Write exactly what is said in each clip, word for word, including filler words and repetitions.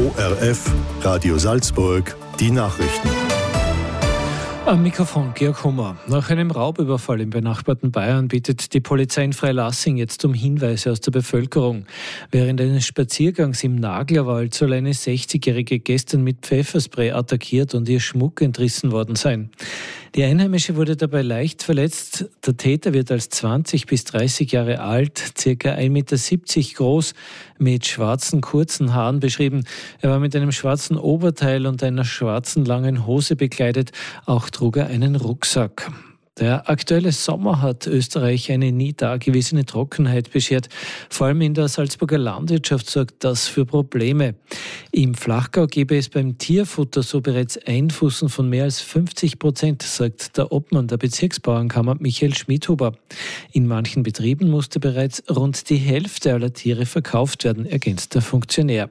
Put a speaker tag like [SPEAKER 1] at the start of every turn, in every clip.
[SPEAKER 1] O R F, Radio Salzburg, die Nachrichten.
[SPEAKER 2] Am Mikrofon Georg Hummer. Nach einem Raubüberfall im benachbarten Bayern bittet die Polizei in Freilassing jetzt um Hinweise aus der Bevölkerung. Während eines Spaziergangs im Naglerwald soll eine sechzigjährige gestern mit Pfefferspray attackiert und ihr Schmuck entrissen worden sein. Die Einheimische wurde dabei leicht verletzt. Der Täter wird als zwanzig bis dreißig Jahre alt, circa ein Meter siebzig groß, mit schwarzen kurzen Haaren beschrieben. Er war mit einem schwarzen Oberteil und einer schwarzen langen Hose bekleidet. Auch trug er einen Rucksack. Der aktuelle Sommer hat Österreich eine nie dagewesene Trockenheit beschert. Vor allem in der Salzburger Landwirtschaft sorgt das für Probleme. Im Flachgau gebe es beim Tierfutter so bereits Einbußen von mehr als fünfzig Prozent, sagt der Obmann der Bezirksbauernkammer Michael Schmidhuber. In manchen Betrieben musste bereits rund die Hälfte aller Tiere verkauft werden, ergänzt der Funktionär.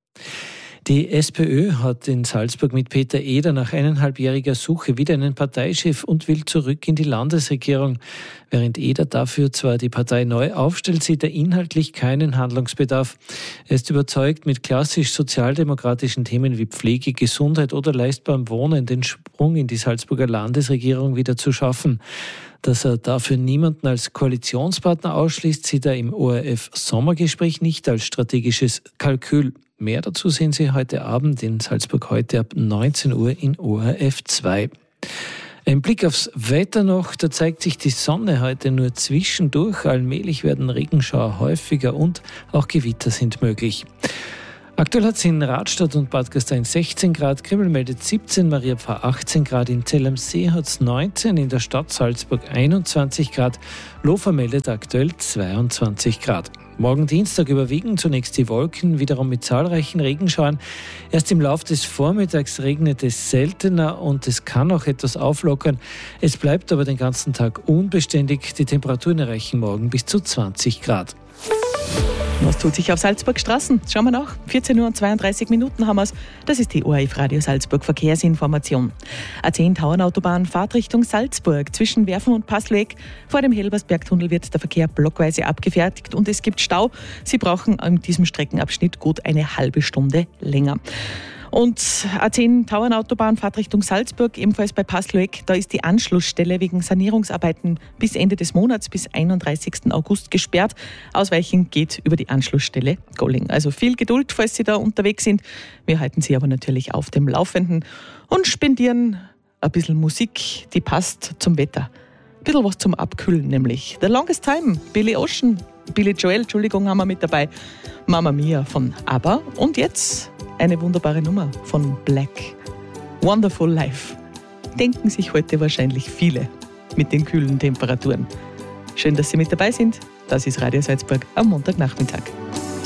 [SPEAKER 2] Die SPÖ hat in Salzburg mit Peter Eder nach eineinhalbjähriger Suche wieder einen Parteichef und will zurück in die Landesregierung. Während Eder dafür zwar die Partei neu aufstellt, sieht er inhaltlich keinen Handlungsbedarf. Er ist überzeugt, mit klassisch sozialdemokratischen Themen wie Pflege, Gesundheit oder leistbarem Wohnen den Sprung in die Salzburger Landesregierung wieder zu schaffen. Dass er dafür niemanden als Koalitionspartner ausschließt, sieht er im O R F-Sommergespräch nicht als strategisches Kalkül. Mehr dazu sehen Sie heute Abend in Salzburg heute ab neunzehn Uhr in O R F zwei. Ein Blick aufs Wetter noch, da zeigt sich die Sonne heute nur zwischendurch. Allmählich werden Regenschauer häufiger und auch Gewitter sind möglich. Aktuell hat es in Radstadt und Bad Gastein sechzehn Grad, Krimmel meldet siebzehn, Mariapfarr achtzehn Grad, in Zell am See hat es neunzehn, in der Stadt Salzburg einundzwanzig Grad, Lofer meldet aktuell zweiundzwanzig Grad. Morgen Dienstag überwiegen zunächst die Wolken, wiederum mit zahlreichen Regenschauern. Erst im Laufe des Vormittags regnet es seltener und es kann auch etwas auflockern. Es bleibt aber den ganzen Tag unbeständig. Die Temperaturen erreichen morgen bis zu zwanzig Grad.
[SPEAKER 3] Was tut sich auf Salzburg Straßen? Schauen wir nach. vierzehn Uhr und zweiunddreißig Minuten haben wir es. Das ist die O R F Radio Salzburg Verkehrsinformation. A zehn Tauernautobahn Fahrtrichtung Salzburg zwischen Werfen und Passlueck. Vor dem Helbersbergtunnel wird der Verkehr blockweise abgefertigt und es gibt Stau. Sie brauchen an diesem Streckenabschnitt gut eine halbe Stunde länger. Und A zehn Tauernautobahn Fahrtrichtung Salzburg, ebenfalls bei Passlueck. Da ist die Anschlussstelle wegen Sanierungsarbeiten bis Ende des Monats, bis einunddreißigsten August gesperrt. Ausweichen geht über die Anschlussstelle Golling. Also viel Geduld, falls Sie da unterwegs sind. Wir halten Sie aber natürlich auf dem Laufenden und spendieren ein bisschen Musik, die passt zum Wetter. Ein bisschen was zum Abkühlen nämlich. The Longest Time, Billy Ocean, Billy Joel, Entschuldigung, haben wir mit dabei. Mamma Mia von ABBA und jetzt eine wunderbare Nummer von Black. Wonderful Life. Denken sich heute wahrscheinlich viele mit den kühlen Temperaturen. Schön, dass Sie mit dabei sind. Das ist Radio Salzburg am Montagnachmittag.